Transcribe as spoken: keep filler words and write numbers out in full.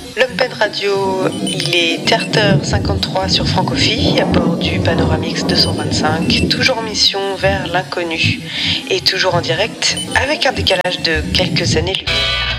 Lumped Radio, il est terre heures cinquante-trois sur Francophi, à bord du Panoramix deux cent vingt-cinq, toujours en mission vers l'inconnu, et toujours en direct, avec un décalage de quelques années-lumière.